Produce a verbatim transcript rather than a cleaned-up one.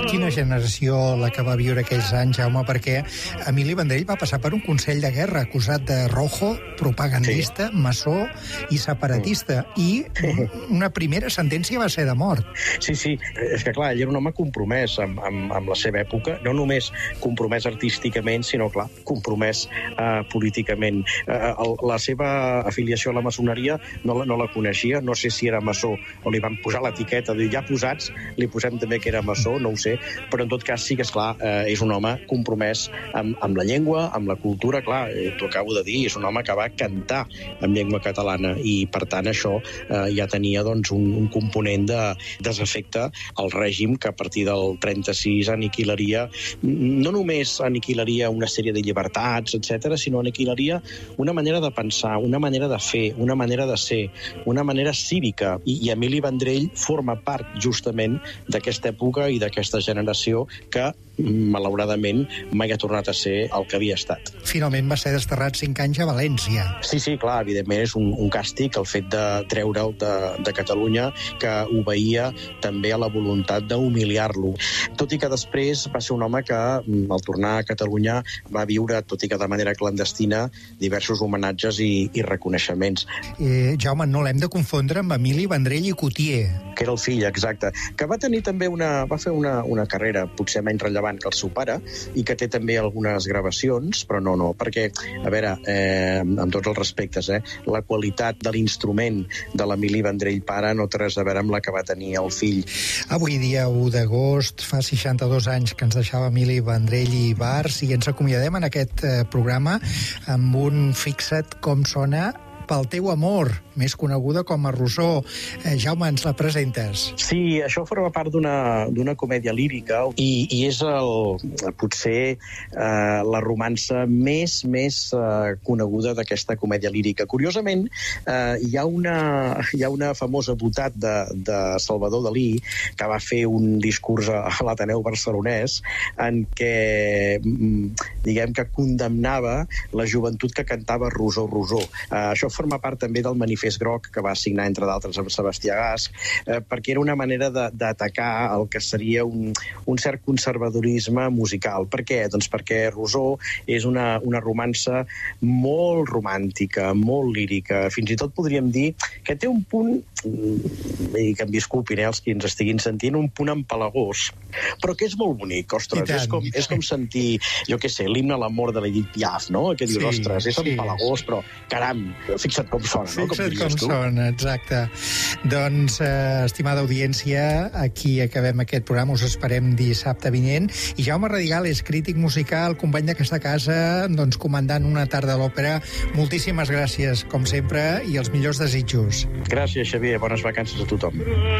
Quina generació la que va viure aquells anys, Jaume, perquè Emili Vendrell va passar per un consell de guerra acusat de rojo, propagandista, sí. maçó i separatista, i una primera sentència va ser de mort. Sí, sí, és que clar, ell era un home compromès amb, amb, amb la seva època, no només compromès artísticament, sinó, clar, compromès eh, políticament. Eh, el, la seva afiliació a la maçoneria no la, no la coneixia, no sé si era maçó o li van posar l'etiqueta, diu, ja posats, li posem també que era maçó, no ho sé, però en tot cas sí que, esclar, eh, és un home compromès amb, amb la llengua, amb la cultura, clar, eh, t'ho acabo de dir, és un home que va cantar en llengua catalana i, per tant, això eh, ja tenia doncs, un, un component de desafecte al règim que a partir del trenta-sis aniquilaria, no només aniquilaria una sèrie de llibertats, etcètera, sinó aniquilaria una manera de pensar, una manera de fer, una manera de ser, una manera cívica. I, i Emili Vendrell forma part justament d'aquesta època i d'aquesta generació que, malauradament, mai ha tornat a ser el que havia estat. Finalment va ser desterrat cinc anys a València. Sí, sí, clar, evidentment és un, un càstig el fet de treure'l de, de Catalunya, que obeïa també a la voluntat d'humiliar-lo. Tot i que després va ser un home que, al tornar a Catalunya, va viure, tot i que de manera clandestina, diversos homenatges i, i reconeixements. Eh, Jaume, no l'hem de confondre amb Emili Vendrell i Cotier. Que era el fill, exacte, que va tenir també una, va fer una, una carrera potser menys rellevant que el seu pare i que té també algunes gravacions, però no, no, perquè, a veure, eh, amb tots els respectes, eh, la qualitat de l'instrument de l'Emili Vendrell pare no té res a veure amb la que va tenir el fill. Avui dia, u d'agost, fa seixanta-dos anys que ens deixava Emili Vendrell i Bars, i ens acomiadem en aquest eh, programa amb un Fixa't com sona pel teu amor, més coneguda com a Rosó. Eh, Jaume, ens la presentes? Sí, això forma part d'una d'una comèdia lírica i, i és el, potser eh, la romança més, més eh, coneguda d'aquesta comèdia lírica. Curiosament, eh, hi, ha una, hi ha una famosa botat de, de Salvador Dalí que va fer un discurs a, a l'Ateneu barcelonès en què, diguem que condemnava la joventut que cantava Rosó, Rosó. Eh, això forma part també del manifest groc que va signar, entre d'altres, amb Sebastià Gas, eh, perquè era una manera d'atacar el que seria un, un cert conservadorisme musical. Per què? Doncs perquè Rosó és una, una romança molt romàntica, molt lírica, fins i tot podríem dir que té un punt, i que em disculpin eh, els que ens estiguin sentint, un punt empalagós, però que és molt bonic, ostres, és com, és com sentir, jo què sé, l'himne a l'amor de l'Edith Piaf, no? Que dius, sí, ostres, és sí. empalagós, però caram, fixa't com sona, no? Fixa't com, com sona, exacte. Doncs, eh, estimada audiència, aquí acabem aquest programa, us esperem dissabte vinent, i Jaume Radigal és crític musical, company d'aquesta casa, doncs comandant una tarda a l'òpera. Moltíssimes gràcies, com sempre, i els millors desitjos. Gràcies, Xavier, bones vacances a tothom.